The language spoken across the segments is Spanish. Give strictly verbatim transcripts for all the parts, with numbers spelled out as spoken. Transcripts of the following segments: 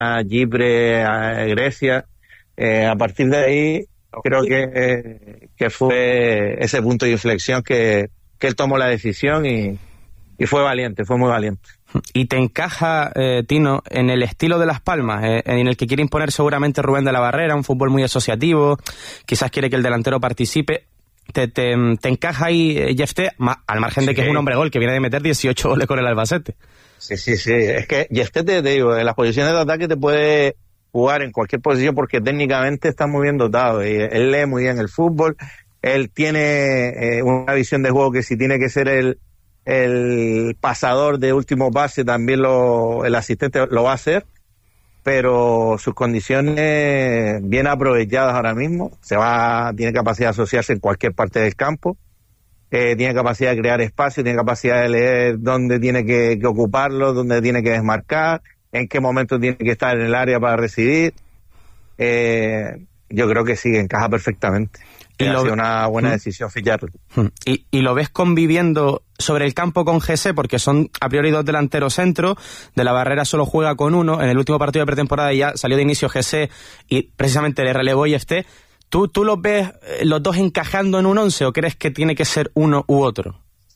Chipre, a Grecia. Eh, a partir de ahí creo que, eh, que fue ese punto de inflexión que, que él tomó la decisión y, y fue valiente, fue muy valiente. ¿Y te encaja, eh, Tino, en el estilo de Las Palmas, eh, en el que quiere imponer seguramente Rubén de la Barrera, un fútbol muy asociativo, quizás quiere que el delantero participe? ¿Te, te, te encaja ahí eh, Jefté, ma, al margen de que sí, es un hombre gol que viene de meter dieciocho goles con el Albacete? Sí, sí, sí, es que Jefté, te, te digo, en las posiciones de ataque te puede jugar en cualquier posición porque técnicamente está muy bien dotado, y él lee muy bien el fútbol, él tiene eh, una visión de juego que si tiene que ser el el pasador de último pase también lo, el asistente lo va a hacer, pero sus condiciones bien aprovechadas ahora mismo, se va, tiene capacidad de asociarse en cualquier parte del campo, eh, tiene capacidad de crear espacio, tiene capacidad de leer dónde tiene que, que ocuparlo, dónde tiene que desmarcar, en qué momento tiene que estar en el área para recibir. Eh, yo creo que sí, encaja perfectamente. Y ha sido una buena ¿Mm? decisión ficharlo. ¿Y, ¿Y lo ves conviviendo sobre el campo con Jesse? Porque son a priori dos delanteros centro, de la Barrera solo juega con uno, en el último partido de pretemporada ya salió de inicio Jesse y precisamente le relevó Jefté. ¿Tú, ¿Tú los ves eh, los dos encajando en un once o crees que tiene que ser uno u otro?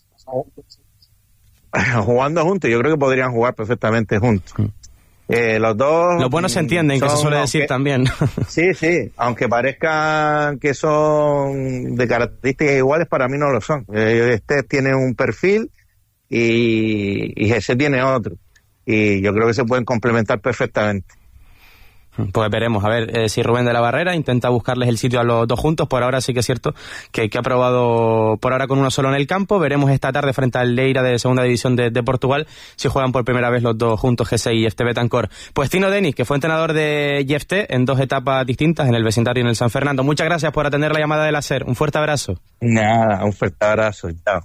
Jugando juntos, yo creo que podrían jugar perfectamente juntos. Mm. Eh, los dos... Los buenos se entienden, son, que se suele decir aunque, también. Sí, sí, aunque parezcan que son de características iguales, para mí no lo son. Eh, este tiene un perfil y, y ese tiene otro. Y yo creo que se pueden complementar perfectamente. Pues veremos, a ver eh, si Rubén de la Barrera intenta buscarles el sitio a los dos juntos. Por ahora sí que es cierto que, que ha probado por ahora con uno solo en el campo. Veremos esta tarde frente al Leira de segunda división de, de Portugal si juegan por primera vez los dos juntos, Jesse y Jefté Betancor. Pues Tino Denis, que fue entrenador de Jefté en dos etapas distintas, en el vecindario y en el San Fernando. Muchas gracias por atender la llamada del SER. Un fuerte abrazo. Nada, un fuerte abrazo. Chao.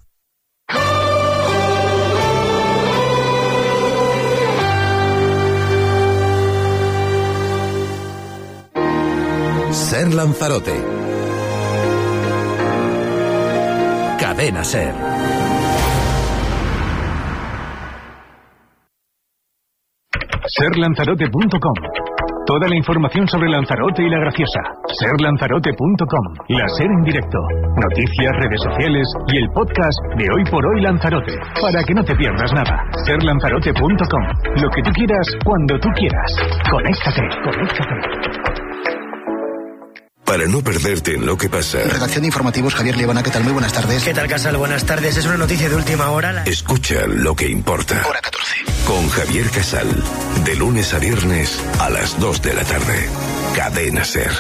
SER Lanzarote. Cadena SER. ser lanzarote punto com. Toda la información sobre Lanzarote y la Graciosa. ser lanzarote punto com. La SER en directo. Noticias, redes sociales y el podcast de Hoy por Hoy Lanzarote. Para que no te pierdas nada. ser lanzarote punto com. Lo que tú quieras, cuando tú quieras. Conéctate, conéctate. Para no perderte en lo que pasa. Redacción de informativos, Javier Liebana, ¿qué tal? Muy buenas tardes. ¿Qué tal, Casal? Buenas tardes. Es una noticia de última hora. La... Escucha lo que importa. Hora catorce. Con Javier Casal. De lunes a viernes a las dos de la tarde. Cadena SER.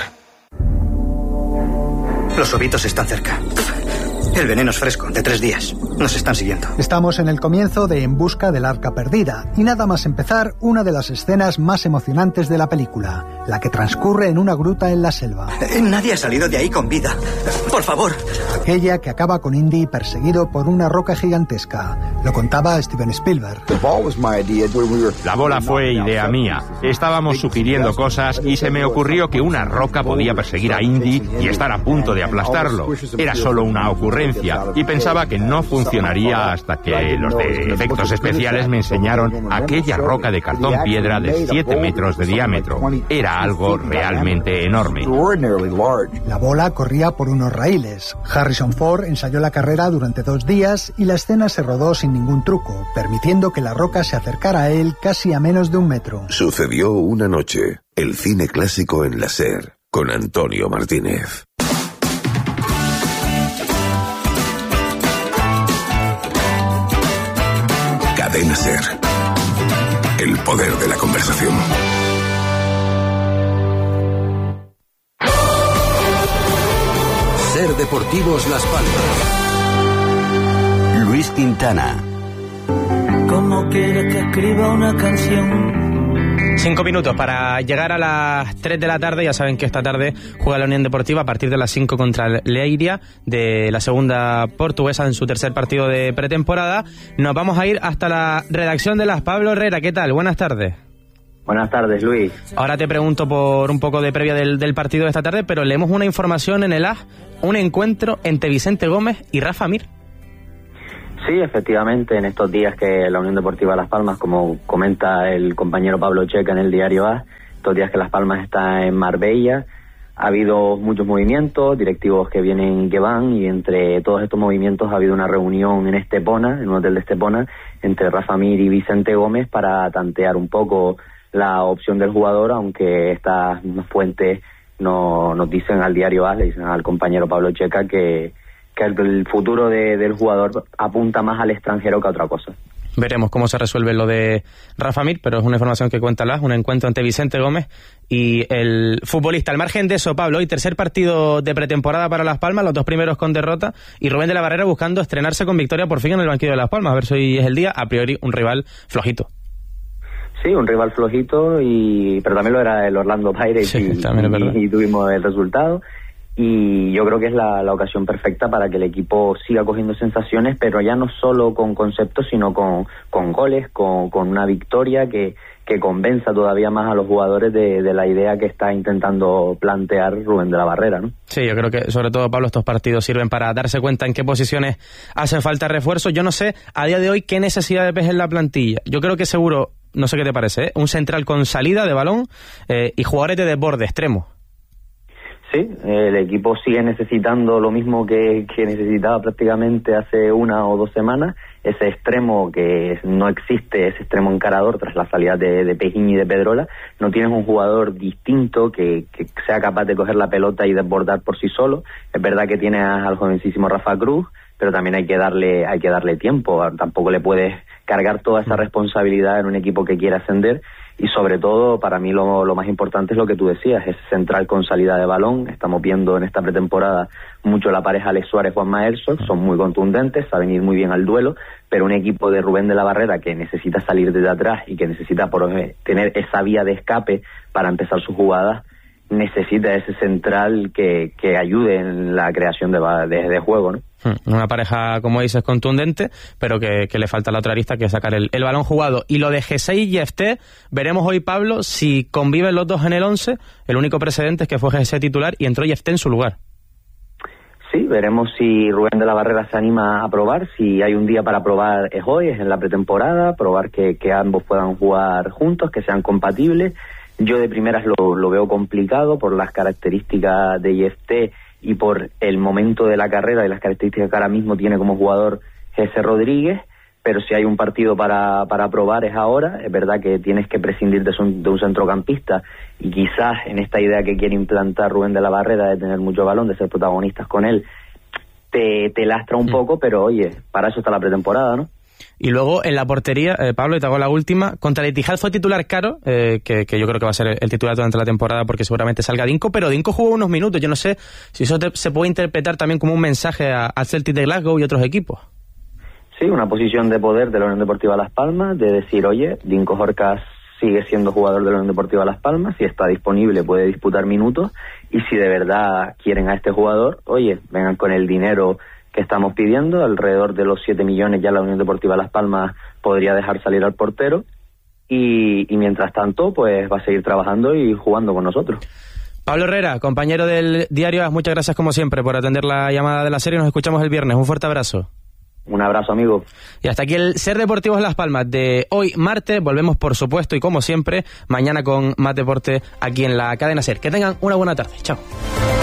Los ovitos están cerca. El veneno es fresco, de tres días. Nos están siguiendo. Estamos en el comienzo de En busca del arca perdida, y nada más empezar, una de las escenas más emocionantes de la película, la que transcurre en una gruta en la selva. Eh, nadie ha salido de ahí con vida. Por favor. Aquella que acaba con Indy perseguido por una roca gigantesca. Lo contaba Steven Spielberg. La bola fue idea mía. Estábamos sugiriendo cosas y se me ocurrió que una roca podía perseguir a Indy y estar a punto de aplastarlo. Era solo una ocurrencia y pensaba que no funcionaría hasta que los de efectos especiales me enseñaron aquella roca de cartón piedra de siete metros de diámetro. Era algo realmente enorme. La bola corría por unos raíles. Harrison Ford ensayó la carrera durante dos días y la escena se rodó sin ningún truco, permitiendo que la roca se acercara a él casi a menos de un metro. Sucedió una noche. El cine clásico en la SER, con Antonio Martínez. Cadena SER. El poder de la conversación. SER Deportivos Las Palmas. Luis Quintana. ¿Cómo quiere que escriba una canción? Cinco minutos para llegar a las tres de la tarde. Ya saben que esta tarde juega la Unión Deportiva a partir de las cinco contra el Leiria, de la segunda portuguesa en su tercer partido de pretemporada. Nos vamos a ir hasta la redacción de las. Pablo Herrera, ¿qué tal? Buenas tardes. Buenas tardes, Luis. Ahora te pregunto por un poco de previa del, del partido de esta tarde, pero leemos una información en el A S, un encuentro entre Vicente Gómez y Rafa Mir. Sí, efectivamente, en estos días que la Unión Deportiva Las Palmas, como comenta el compañero Pablo Checa en el diario A, estos días que Las Palmas está en Marbella, ha habido muchos movimientos, directivos que vienen y que van, y entre todos estos movimientos ha habido una reunión en Estepona, en un hotel de Estepona, entre Rafa Mir y Vicente Gómez para tantear un poco la opción del jugador, aunque estas fuentes no nos dicen al diario A, le dicen al compañero Pablo Checa que, que el, el futuro de, del jugador apunta más al extranjero que a otra cosa. Veremos cómo se resuelve lo de Rafa Mir, pero es una información que cuenta Las, un encuentro entre Vicente Gómez y el futbolista. Al margen de eso, Pablo, hoy tercer partido de pretemporada para Las Palmas, los dos primeros con derrota, y Rubén de la Barrera buscando estrenarse con victoria por fin en el banquillo de Las Palmas. A ver si hoy es el día, a priori un rival flojito. Sí, un rival flojito, y pero también lo era el Orlando Pirates, sí, y, y, y tuvimos el resultado. Y yo creo que es la, la ocasión perfecta para que el equipo siga cogiendo sensaciones, pero ya no solo con conceptos, sino con, con goles, con, con una victoria que, que convenza todavía más a los jugadores de, de la idea que está intentando plantear Rubén de la Barrera, ¿no? Sí, yo creo que sobre todo, Pablo, estos partidos sirven para darse cuenta en qué posiciones hacen falta refuerzos. Yo no sé a día de hoy qué necesidad de ves en la plantilla. Yo creo que seguro, no sé qué te parece, ¿eh? Un central con salida de balón eh, y jugadores de desborde extremo. Sí, el equipo sigue necesitando lo mismo que, que necesitaba prácticamente hace una o dos semanas, ese extremo que no existe, ese extremo encarador tras la salida de, de Pejín y de Pedrola. No tienes un jugador distinto que, que sea capaz de coger la pelota y desbordar por sí solo. Es verdad que tienes al jovencísimo Rafa Cruz, pero también hay que darle hay que darle tiempo. Tampoco le puedes cargar toda esa responsabilidad en un equipo que quiere ascender. Y sobre todo, para mí lo, lo más importante es lo que tú decías, es central con salida de balón. Estamos viendo en esta pretemporada mucho la pareja Alex Suárez-Juanma Herzog, son muy contundentes, saben ir muy bien al duelo, pero un equipo de Rubén de la Barrera que necesita salir desde atrás y que necesita por, tener esa vía de escape para empezar sus jugadas, necesita ese central que, que ayude en la creación de, de, de juego, ¿no? Una pareja, como dices, contundente, pero que, que le falta la otra arista, que es sacar el, el balón jugado. Y lo de G seis y Jefté, veremos hoy, Pablo, si conviven los dos en el once. El único precedente es que fue G seis titular y entró Jefté en su lugar. Sí, veremos si Rubén de la Barrera se anima a probar. Si hay un día para probar es hoy, es en la pretemporada, probar que, que ambos puedan jugar juntos, que sean compatibles. Yo de primeras lo, lo veo complicado por las características de Jefté y por el momento de la carrera y las características que ahora mismo tiene como jugador Jesse Rodríguez, pero si hay un partido para, para probar es ahora. Es verdad que tienes que prescindir de, un, de un centrocampista, y quizás en esta idea que quiere implantar Rubén de la Barrera de tener mucho balón, de ser protagonistas con él, te, te lastra un poco, pero oye, para eso está la pretemporada, ¿no? Y luego en la portería, eh, Pablo, y te hago la última, contra el Etihad fue titular Caro, eh, que, que yo creo que va a ser el titular durante la temporada porque seguramente salga Dinko, pero Dinko jugó unos minutos. Yo no sé si eso te, se puede interpretar también como un mensaje al Celtic de Glasgow y otros equipos. Sí, una posición de poder de la Unión Deportiva Las Palmas, de decir, oye, Dinko Horcas sigue siendo jugador de la Unión Deportiva Las Palmas, si está disponible puede disputar minutos, y si de verdad quieren a este jugador, oye, vengan con el dinero que estamos pidiendo, alrededor de los siete millones ya la Unión Deportiva Las Palmas podría dejar salir al portero, y, y mientras tanto pues va a seguir trabajando y jugando con nosotros. Pablo Herrera, compañero del diario A S, muchas gracias como siempre por atender la llamada de la serie. Nos escuchamos el viernes, un fuerte abrazo. Un abrazo, amigo. Y hasta aquí el Ser Deportivos Las Palmas de hoy martes. Volvemos por supuesto y como siempre mañana con más deporte aquí en la cadena Ser. Que tengan una buena tarde, chao.